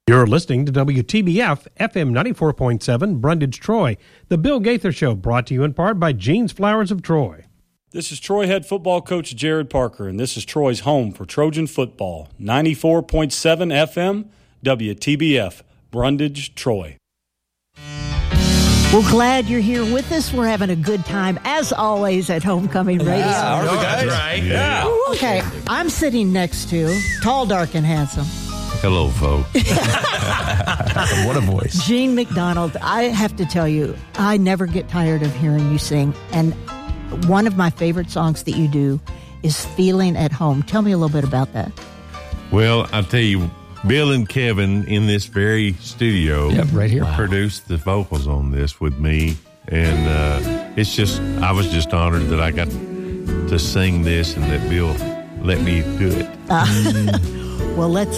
You're listening to WTBF FM 94.7 Brundage, Troy. The Bill Gaither Show, brought to you in part by Jean's Flowers of Troy. This is Troy head football coach Jared Parker, and this is Troy's home for Trojan football. 94.7 FM, WTBF, Brundage, Troy. We're glad you're here with us. We're having a good time, as always, at Homecoming Radio. Yeah, that's right. Yeah. Okay, I'm sitting next to tall, dark, and handsome. Hello, folks. What a voice. Gene McDonald. I have to tell you, I never get tired of hearing you sing. And one of my favorite songs that you do is Feeling at Home. Tell me a little bit about that. Well, I'll tell you, Bill and Kevin in this very studio right here. produced the vocals on this with me. And I was just honored that I got to sing this and that Bill let me do it. Well, let's